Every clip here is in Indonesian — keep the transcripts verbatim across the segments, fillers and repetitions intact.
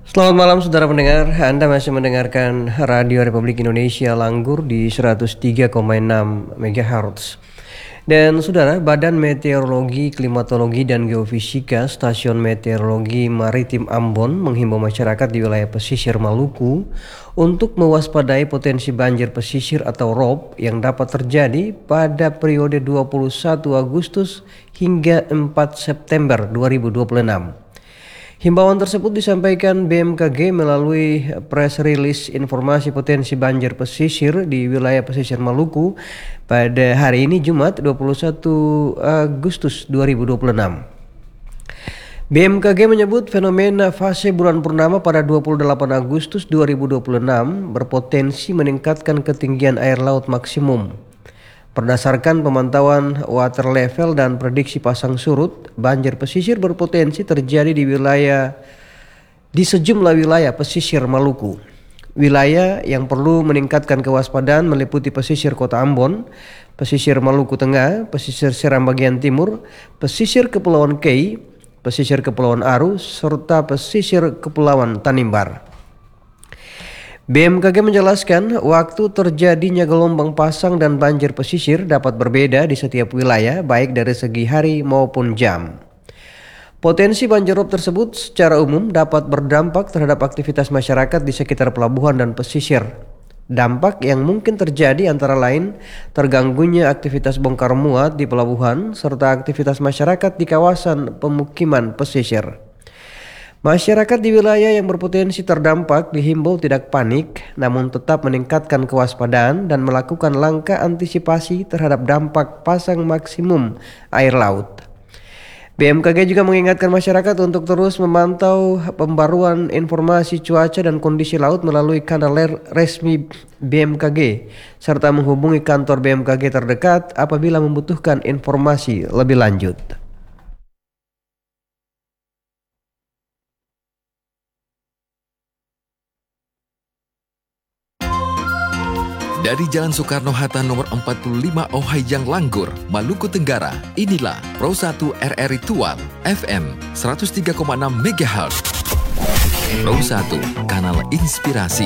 Selamat malam saudara pendengar, Anda masih mendengarkan Radio Republik Indonesia Langgur di seratus tiga koma enam megahertz. Dan saudara, Badan Meteorologi, Klimatologi, dan Geofisika Stasiun Meteorologi Maritim Ambon menghimbau masyarakat di wilayah pesisir Maluku untuk mewaspadai potensi banjir pesisir atau R O B yang dapat terjadi pada periode dua puluh satu Agustus hingga empat September dua ribu dua puluh enam. Himbauan tersebut disampaikan B M K G melalui press release informasi potensi banjir pesisir di wilayah pesisir Maluku pada hari ini Jumat dua puluh satu Agustus dua ribu dua puluh enam. B M K G menyebut fenomena fase bulan purnama pada dua puluh delapan Agustus dua ribu dua puluh enam berpotensi meningkatkan ketinggian air laut maksimum. Berdasarkan pemantauan water level dan prediksi pasang surut, banjir pesisir berpotensi terjadi di wilayah di sejumlah wilayah pesisir Maluku. Wilayah yang perlu meningkatkan kewaspadaan meliputi pesisir Kota Ambon, pesisir Maluku Tengah, pesisir Seram bagian timur, pesisir Kepulauan Kei, pesisir Kepulauan Aru, serta pesisir Kepulauan Tanimbar. B M K G menjelaskan waktu terjadinya gelombang pasang dan banjir pesisir dapat berbeda di setiap wilayah baik dari segi hari maupun jam. Potensi banjirop tersebut secara umum dapat berdampak terhadap aktivitas masyarakat di sekitar pelabuhan dan pesisir. Dampak yang mungkin terjadi antara lain terganggunya aktivitas bongkar muat di pelabuhan serta aktivitas masyarakat di kawasan pemukiman pesisir. Masyarakat di wilayah yang berpotensi terdampak dihimbau tidak panik, namun tetap meningkatkan kewaspadaan dan melakukan langkah antisipasi terhadap dampak pasang maksimum air laut. B M K G juga mengingatkan masyarakat untuk terus memantau pembaruan informasi cuaca dan kondisi laut melalui kanal resmi B M K G, serta menghubungi kantor B M K G terdekat apabila membutuhkan informasi lebih lanjut. Dari Jalan Soekarno-Hatta nomor empat puluh lima Ohayjang Langgur, Maluku Tenggara, inilah Pro satu R R I Tual, F M seratus tiga koma enam megahertz. Pro satu, kanal inspirasi.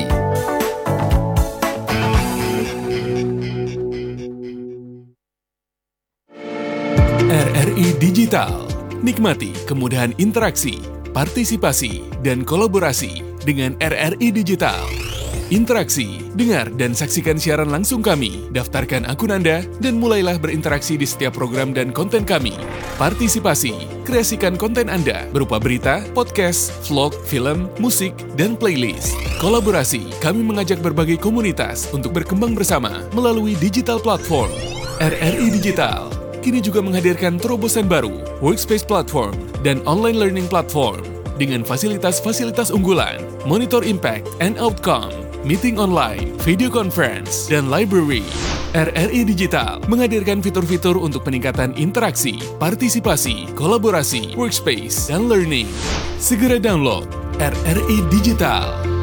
R R I Digital, nikmati kemudahan interaksi, partisipasi, dan kolaborasi dengan R R I Digital. Interaksi, dengar dan saksikan siaran langsung kami, daftarkan akun Anda, dan mulailah berinteraksi di setiap program dan konten kami. Partisipasi, kreasikan konten Anda berupa berita, podcast, vlog, film, musik, dan playlist. Kolaborasi, kami mengajak berbagai komunitas untuk berkembang bersama melalui digital platform. R R I Digital kini juga menghadirkan terobosan baru, workspace platform, dan online learning platform dengan fasilitas-fasilitas unggulan, monitor impact and outcome, meeting online, video conference, dan library. R R I Digital menghadirkan fitur-fitur untuk peningkatan interaksi, partisipasi, kolaborasi, workspace, dan learning. Segera download R R I Digital.